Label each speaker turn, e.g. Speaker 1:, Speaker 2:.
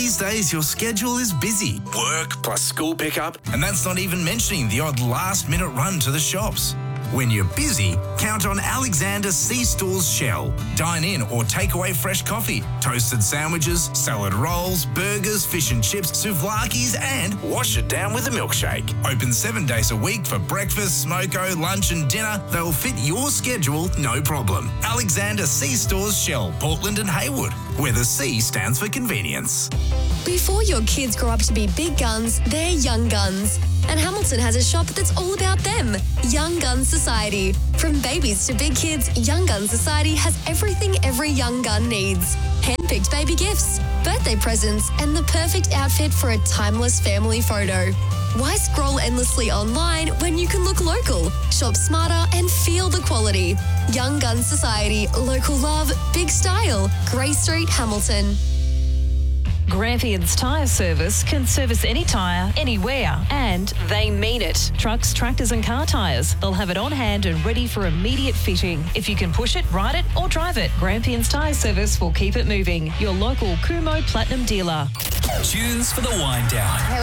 Speaker 1: These days, your schedule is busy. Work plus school pickup, and that's not even mentioning the odd last-minute run to the shops. When you're busy, count on Alexander C-Stores Shell. Dine in or take away fresh coffee, toasted sandwiches, salad rolls, burgers, fish and chips, souvlaki's, and wash it down with a milkshake. Open 7 days a week for breakfast, smoko, lunch and dinner. They'll fit your schedule, no problem. Alexander C-Stores Shell, Portland and Haywood, where the C stands for convenience.
Speaker 2: Before your kids grow up to be big guns, they're young guns. And Hamilton has a shop that's all about them, Young Gun Society. From babies to big kids, Young Gun Society has everything every young gun needs. Hand-picked baby gifts, birthday presents, and the perfect outfit for a timeless family photo. Why scroll endlessly online when you can look local, shop smarter, and feel the quality? Young Gun Society, local love, big style. Grey Street, Hamilton.
Speaker 3: Grampians Tyre Service can service any tyre, anywhere, and they mean it. Trucks, tractors and car tyres. They'll have it on hand and ready for immediate fitting. If you can push it, ride it or drive it, Grampians Tyre Service will keep it moving. Your local Kumho Platinum dealer.
Speaker 4: Tunes for the wind down.